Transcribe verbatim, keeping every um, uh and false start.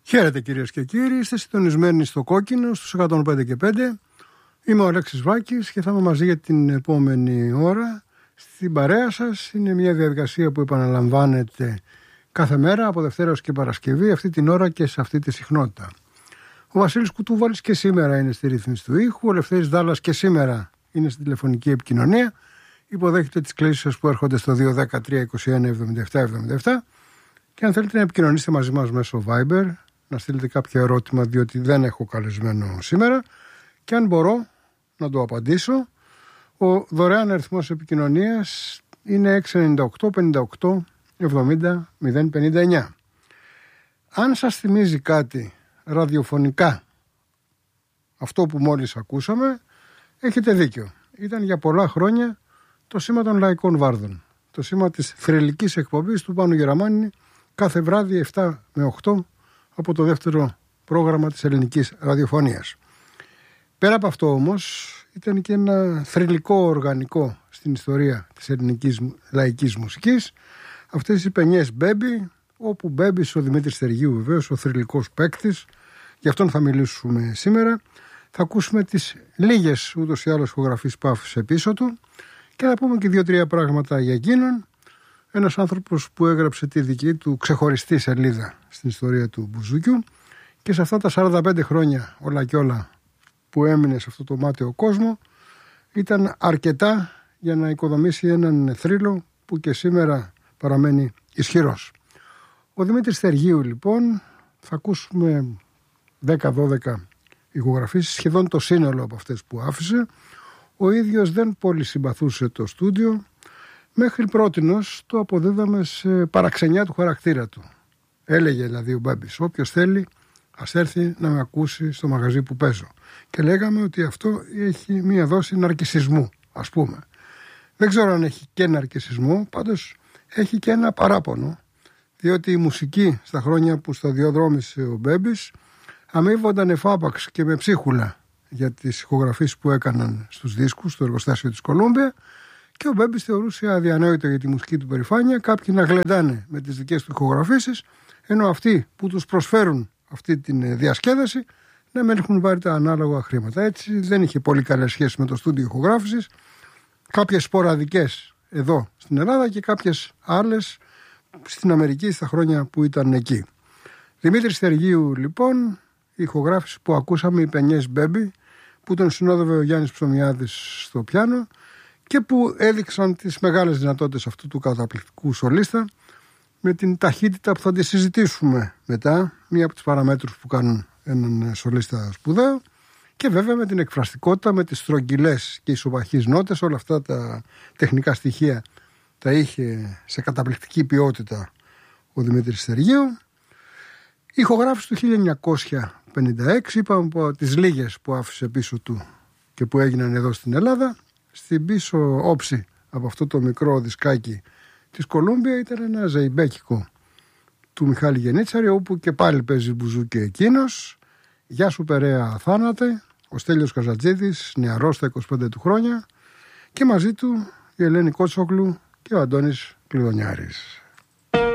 Χαίρετε κυρίες και κύριοι, είστε συντονισμένοι στο Κόκκινο στους εκατόν πέντε και πέντε. Είμαι ο Αλέξης Βάκης και θα είμαι μαζί για την επόμενη ώρα. Στην παρέα σας είναι μια διαδικασία που επαναλαμβάνεται κάθε μέρα από Δευτέρα ως και Παρασκευή, αυτή την ώρα και σε αυτή τη συχνότητα. Ο Βασίλης Κουτούβαλης και σήμερα είναι στη ρύθμιση του ήχου, ο Λευθέρης Δάλλας και σήμερα είναι στην τηλεφωνική επικοινωνία. Υποδέχεται τις κλήσεις σας που έρχονται στο δύο ένα μηδέν τρία είκοσι ένα εβδομήντα επτά εβδομήντα επτά και αν θέλετε να επικοινωνήσετε μαζί μας μέσω Viber, να στείλετε κάποιο ερώτημα διότι δεν έχω καλεσμένο σήμερα και αν μπορώ να το απαντήσω, ο δωρεάν αριθμός επικοινωνίας είναι έξι εννιά οκτώ πενήντα οκτώ εβδομήντα μηδέν πενήντα εννιά. Αν σας θυμίζει κάτι ραδιοφωνικά αυτό που μόλις ακούσαμε, έχετε δίκιο. Ήταν για πολλά χρόνια το σήμα των Λαϊκών Βάρδων, το σήμα της θρυλικής εκπομπής του Πάνου Γεραμάνη κάθε βράδυ επτά με οκτώ από το δεύτερο πρόγραμμα της ελληνικής ραδιοφωνίας. Πέρα από αυτό όμως ήταν και ένα θρυλικό οργανικό στην ιστορία της ελληνικής λαϊκής μουσικής, αυτές οι παινιές Μπέμπι, όπου Μπέμπης ο Δημήτρης Στεργίου βεβαίως, ο θρυλικός παίκτης, γι' αυτόν θα μιλήσουμε σήμερα. Θα ακούσουμε τις λίγες ούτως ή άλλως ηχογραφίες που άφησε πίσω του και θα πούμε και δύο-τρία πράγματα για εκείνον. Ένας άνθρωπος που έγραψε τη δική του ξεχωριστή σελίδα στην ιστορία του μπουζούκιου και σε αυτά τα σαράντα πέντε χρόνια όλα και όλα που έμεινε σε αυτό το μάταιο κόσμο ήταν αρκετά για να οικοδομήσει έναν θρύλο που και σήμερα παραμένει ισχυρός. Ο Δημήτρης Στεργίου λοιπόν, θα ακούσουμε δέκα δώδεκα ηχογραφίες, σχεδόν το σύνολο από αυτές που άφησε. Ο ίδιος δεν πολύ συμπαθούσε το στούντιο. Μέχρι πρότινος το αποδίδαμε σε παραξενιά του χαρακτήρα του. Έλεγε δηλαδή ο Μπέμπης, όποιος θέλει ας έρθει να με ακούσει στο μαγαζί που παίζω. Και λέγαμε ότι αυτό έχει μία δόση ναρκισσισμού, ας πούμε. Δεν ξέρω αν έχει και ναρκισσισμό, πάντως έχει και ένα παράπονο, διότι η μουσική στα χρόνια που σταδιοδρόμησε ο Μπέμπης αμείβονταν εφάπαξ και με ψίχουλα για τις ηχογραφίες που έκαναν στους δίσκους στο εργοστάσιο της Κολούμπια. Και ο Μπέμπης θεωρούσε αδιανόητο για τη μουσική του περηφάνεια κάποιοι να γλεντάνε με τις δικές του ηχογραφήσεις, ενώ αυτοί που τους προσφέρουν αυτή τη διασκέδαση να μην έχουν πάρει τα ανάλογα χρήματα. Έτσι δεν είχε πολύ καλές σχέσεις με το στούντιο ηχογράφησης, κάποιες σποραδικές εδώ στην Ελλάδα και κάποιες άλλες στην Αμερική στα χρόνια που ήταν εκεί. Δημήτρη Στεργίου λοιπόν, η ηχογράφηση που ακούσαμε, οι παινιές Μπέμπι, που τον συνόδευε ο Γιάννης Ψωμιάδης στο πιάνο και που έδειξαν τις μεγάλες δυνατότητες αυτού του καταπληκτικού σολίστα με την ταχύτητα που θα τη συζητήσουμε μετά, μία από τις παραμέτρους που κάνουν έναν σολίστα σπουδαίο, και βέβαια με την εκφραστικότητα, με τις στρογγυλές και ισοβαχείς νότες, όλα αυτά τα τεχνικά στοιχεία τα είχε σε καταπληκτική ποιότητα ο Δημήτρης Στεργίου. Η ηχογράφηση του χίλια εννιακόσια πενήντα έξι, είπαμε από τις λίγες που άφησε πίσω του και που έγιναν εδώ στην Ελλάδα. Στην πίσω όψη από αυτό το μικρό δισκάκι της Κολούμπια ήταν ένα ζεϊμπέκικο του Μιχάλη Γενίτσαρη, όπου και πάλι παίζει μπουζούκι εκείνος. Γεια σου Περαία Αθάνατε, ο Στέλιος Καζατζίδης, νεαρός στα είκοσι πέντε του χρόνια, και μαζί του η Ελένη Κότσογλου και ο Αντώνης Κλειδονιάρης.